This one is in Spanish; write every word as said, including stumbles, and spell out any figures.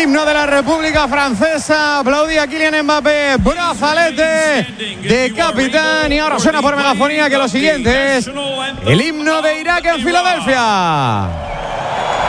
himno de la República Francesa. Aplaudía Kylian Mbappé, brazalete de capitán. Y ahora suena por megafonía que lo siguiente es el himno de Irak en Filadelfia.